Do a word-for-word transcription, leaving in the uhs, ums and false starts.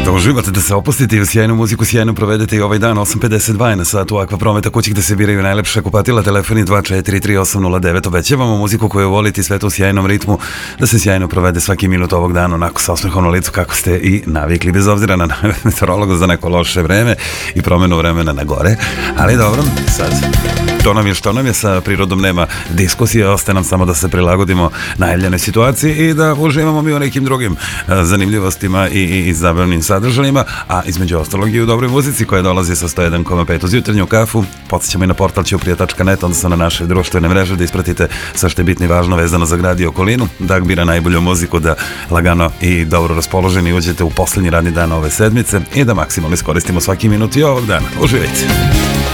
Da uživate, da se opustite i u sjajnu muziku sjajno provedete i ovaj dan. Osam pedeset dva je na satu Akva Prometa, kući gde se biraju najlepša kupatila. Telefoni dva četiri tri osam nula devet. Obećavamo muziku koju volite i sve to u sjajnom ritmu, da se sjajno provede svaki minut ovog dana onako sa osmehom na licu kako ste i navikli, bez obzira na meteorologa za neko loše vreme i promenu vremena na gore. Ali dobro, sad to nam je što nam je, sa prirodom nema diskusije, ostaje nam samo da se prilagodimo najavljenoj situaciji i da uživamo mi u nekim drugim a, zanimljivostima i, i, i zabavnim sadržajima, a između ostalog i u dobroj muzici koja dolazi sa sto jedan zarez pet uz jutarnju kafu. Podsjećamo i na portal ćuprija tačka net, odnosno na naše društvene mreže, da ispratite sve što je bitno i važno vezano za grad i okolinu. Dag bira najbolju muziku da lagano i dobro raspoloženi uđete u poslednji radni dan ove sedmice i da maksimalno iskoristimo svaki minut i ovog dana. Uživajte!